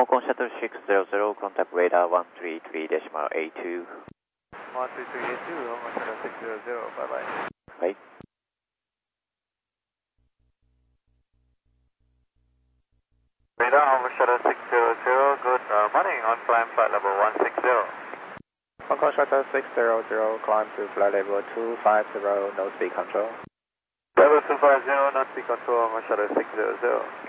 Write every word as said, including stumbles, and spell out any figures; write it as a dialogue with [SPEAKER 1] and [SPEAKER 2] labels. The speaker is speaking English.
[SPEAKER 1] Con Shuttle six zero zero, contact radar one three three decimal eight two.
[SPEAKER 2] one three three eight two, Hong Kong Shuttle six zero zero, bye bye.
[SPEAKER 1] はい。
[SPEAKER 2] Radar Hong Kong Shuttle six zero zero, good uh, morning, on climb flight level one six zero. Hong Kong Shuttle six zero zero, climb to flight level two five zero, no speed control. Level two five zero, no speed control, Hong Kong Shuttle six zero zero.